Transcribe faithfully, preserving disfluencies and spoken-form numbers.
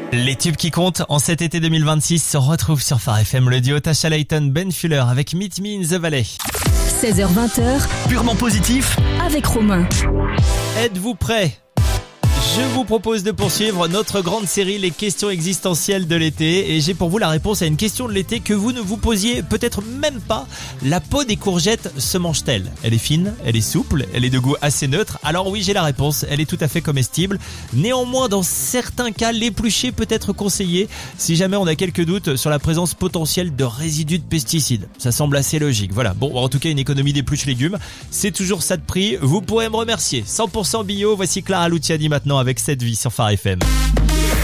Les tubes qui comptent en cet été deux mille vingt-six se retrouvent sur Phare F M. Le duo Tasha Layton, Ben Fuller avec Meet Me in the Valley. seize heures vingt, Purement positif avec Romain. Êtes-vous prêts ? Je vous propose de poursuivre notre grande série Les questions existentielles de l'été et j'ai pour vous la réponse à une question de l'été que vous ne vous posiez peut-être même pas. La peau des courgettes se mange-t-elle ? Elle est fine, elle est souple, elle est de goût assez neutre. Alors oui, j'ai la réponse, elle est tout à fait comestible. Néanmoins, dans certains cas, l'éplucher peut être conseillé si jamais on a quelques doutes sur la présence potentielle de résidus de pesticides. Ça semble assez logique. Voilà, bon, en tout cas, une économie d'épluches légumes, c'est toujours ça de prix. Vous pourrez me remercier. cent pour cent bio, voici Clara Luciani maintenant avec cette vie sur Phare F M.